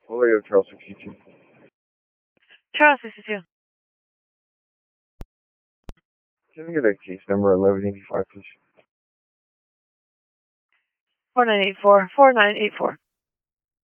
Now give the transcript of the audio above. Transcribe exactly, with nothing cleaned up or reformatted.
Julio, Charles sixty-two. Charles sixty-two. Can I get a case number eleven eighty-five, please? four nine eight four. four nine eight four.